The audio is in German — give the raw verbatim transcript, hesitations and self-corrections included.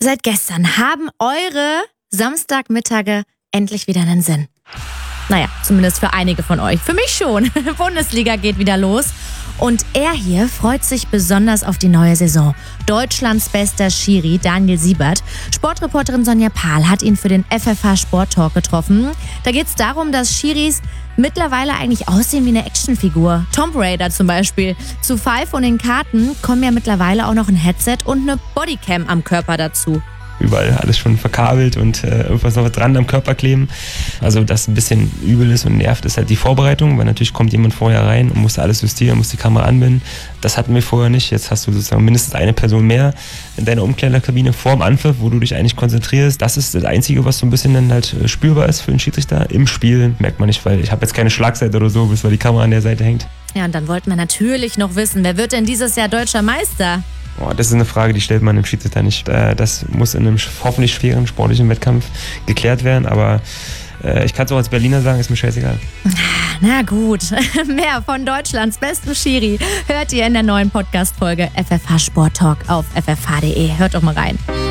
Seit gestern haben eure Samstagmittage endlich wieder einen Sinn. Naja, zumindest für einige von euch. Für mich schon. Bundesliga geht wieder los. Und er hier freut sich besonders auf die neue Saison. Deutschlands bester Schiri, Daniel Siebert. Sportreporterin Sonja Pahl hat ihn für den F F H Sport Talk getroffen. Da geht es darum, dass Schiris mittlerweile eigentlich aussehen wie eine Actionfigur. Tomb Raider zum Beispiel. Zu Pfeife und den Karten kommen ja mittlerweile auch noch ein Headset und eine Bodycam am Körper dazu. Überall alles schon verkabelt und äh, irgendwas noch dran am Körper kleben. Also das ein bisschen übel ist und nervt, ist halt die Vorbereitung, weil natürlich kommt jemand vorher rein und muss alles justieren, muss die Kamera anbinden. Das hatten wir vorher nicht. Jetzt hast du sozusagen mindestens eine Person mehr in deiner Umkleidekabine vorm Anpfiff, wo du dich eigentlich konzentrierst. Das ist das Einzige, was so ein bisschen dann halt spürbar ist für den Schiedsrichter. Im Spiel merkt man nicht, weil ich habe jetzt keine Schlagseite oder so, bis weil die Kamera an der Seite hängt. Ja, und dann wollten wir natürlich noch wissen, wer wird denn dieses Jahr deutscher Meister? Oh, das ist eine Frage, die stellt man im Schiedsrichter nicht. Das muss in einem hoffentlich schweren sportlichen Wettkampf geklärt werden, aber äh, ich kann es auch als Berliner sagen, ist mir scheißegal. Na gut, mehr von Deutschlands bestem Schiri hört ihr in der neuen Podcast-Folge F F H Sport Talk auf f f h punkt d e. Hört doch mal rein.